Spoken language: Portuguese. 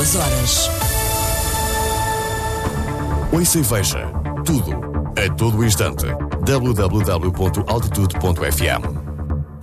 2 horas. Ouça e veja tudo, a todo instante. www.altitude.fm